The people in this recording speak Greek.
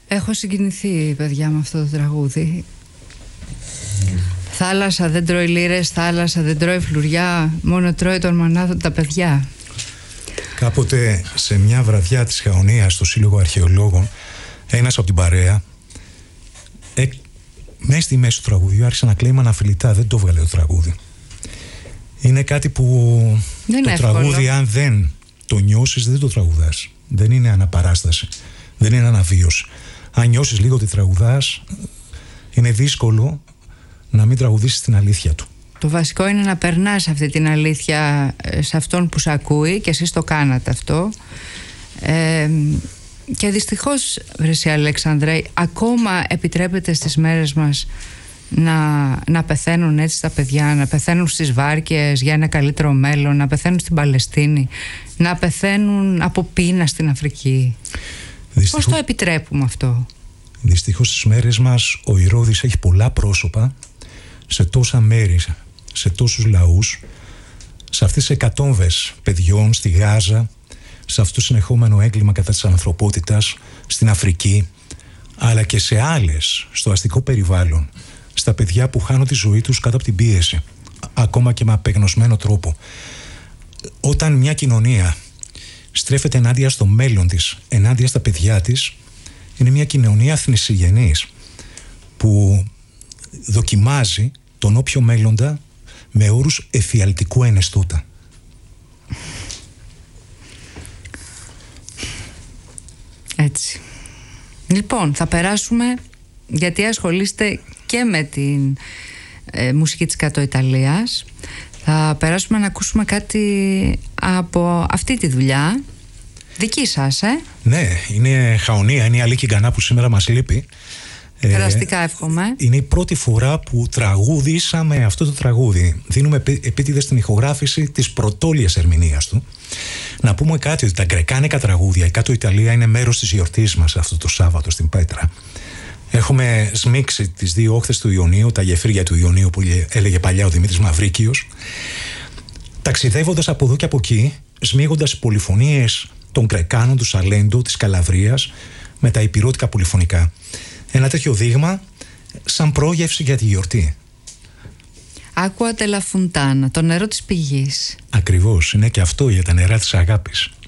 Έχω συγκινηθεί, παιδιά, με αυτό το τραγούδι. Θάλασσα δεν τρώει λίρες, θάλασσα δεν τρώει φλουριά, μόνο τρώει τον μανάδο τα παιδιά. Κάποτε σε μια βραδιά της Χαονίας στο Σύλλογο Αρχαιολόγων, ένας από την παρέα μέσα στη μέση του τραγουδιού άρχισε να κλαίει με αναφιλητά. Δεν το έβγαλε το τραγούδι. Είναι κάτι που το τραγούδι, αν δεν το νιώσεις, δεν το τραγουδάς. Δεν είναι αναπαράσταση, δεν είναι αναβίωση. Αν νιώσεις λίγο ότι τραγουδάς, είναι δύσκολο να μην τραγουδήσεις την αλήθεια του. Το βασικό είναι να περνάς αυτή την αλήθεια σε αυτόν που σε ακούει, και εσείς το κάνατε αυτό. Και δυστυχώς, βρεσί Αλέξανδρε, ακόμα επιτρέπεται στις μέρες μας να πεθαίνουν έτσι τα παιδιά, να πεθαίνουν στις βάρκες για ένα καλύτερο μέλλον, να πεθαίνουν στην Παλαιστίνη, να πεθαίνουν από πείνα στην Αφρική. Πώς το επιτρέπουμε αυτό? Δυστυχώς στις μέρες μας ο Ηρώδης έχει πολλά πρόσωπα σε τόσα μέρη, σε τόσους λαούς, σε αυτές τις εκατόμβες παιδιών στη Γάζα, σε αυτό το συνεχόμενο έγκλημα κατά της ανθρωπότητας στην Αφρική, αλλά και σε άλλες, στο αστικό περιβάλλον, στα παιδιά που χάνουν τη ζωή τους κάτω από την πίεση, ακόμα και με απεγνωσμένο τρόπο. Όταν μια κοινωνία στρέφεται ενάντια στο μέλλον της, ενάντια στα παιδιά της, είναι μια κοινωνία θνησιγενής που δοκιμάζει τον όποιο μέλλοντα με όρους εφιαλτικού ενεστώτα. Έτσι. Λοιπόν, θα περάσουμε, γιατί ασχολείστε και με την μουσική της Κατοϊταλίας, θα περάσουμε να ακούσουμε κάτι από αυτή τη δουλειά δική σας, Ναι, είναι Χαονία, είναι η Αλίκη Γκανά που σήμερα μας λείπει. Περαστικά εύχομαι. Είναι η πρώτη φορά που τραγουδήσαμε αυτό το τραγούδι. Δίνουμε επίτηδες στην ηχογράφηση της πρωτόλιας ερμηνείας του. Να πούμε κάτι, ότι τα γκρεκάνικα τραγούδια, η Κατοϊταλία, είναι μέρος της γιορτής μας αυτό το Σάββατο στην Πέτρα. Έχουμε σμίξει τις δύο όχθες του Ιωνίου, τα γεφύρια του Ιωνίου που έλεγε παλιά ο Δημήτρης Μαυρίκιος, ταξιδεύοντας από εδώ και από εκεί, σμίγοντας πολυφωνίες των Γκρεκάνων, του Σαλέντο, της Καλαβρίας, με τα υπηρώτικα πολυφωνικά. Ένα τέτοιο δείγμα σαν πρόγευση για τη γιορτή. Άκουα τελαφουντάνα, το νερό της πηγής. Ακριβώς, είναι και αυτό για τα νερά της αγάπης.